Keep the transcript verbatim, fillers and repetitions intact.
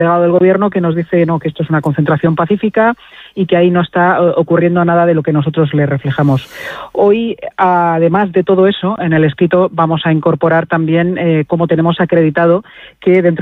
delegado del Gobierno, que nos dice no, que esto es una concentración pacífica y que ahí no está uh, ocurriendo nada de lo que nosotros le reflejamos. Hoy, además de todo eso, en el escrito vamos a incorporar también eh, cómo tenemos acreditado que dentro